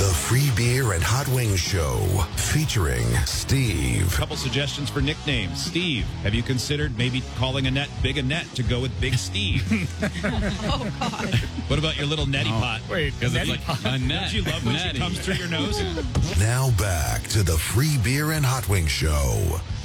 The Free Beer and Hot Wings Show, featuring Steve. Couple suggestions for nicknames. Steve, have you considered maybe calling Annette Big Annette to go with Big Steve? Oh, God. What about your little neti pot? Wait, because it's like Annette. Don't you love when she comes through your nose? Now back to the Free Beer and Hot Wings Show.